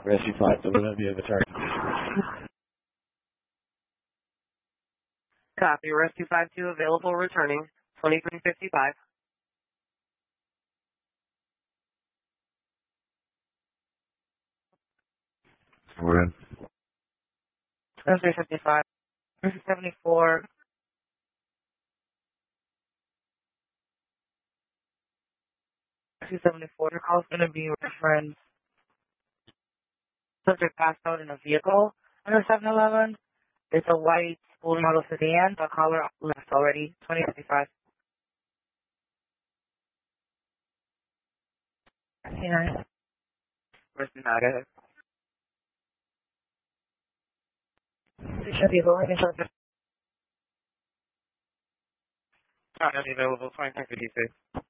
Rescue 5, so we're going to be returning. Copy. Rescue 5-2 available returning. 2355. We're in. 2355. 74. Your call is going to be reference. Subject passed out in a vehicle under 7-Eleven. It's a white school model sedan. The caller left already. 2055. Yeah. Where's the matter? Should be going into the. Not available. 2356.